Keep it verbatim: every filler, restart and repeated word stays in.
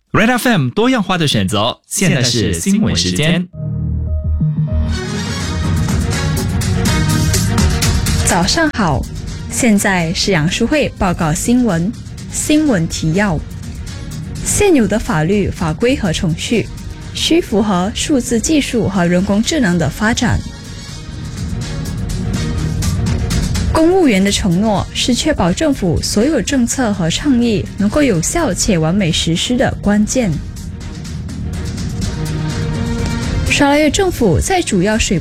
Red F M 多样化的选择，现在是新闻时间。 早上好，现在是杨淑慧报告新闻。新闻提要：现有的法律法规和程序需符合数字技术和人工智能的发展。公务员的承诺是确保政府所有政策和倡议能够有效且完美实施的关键。沙拉越政府在主要水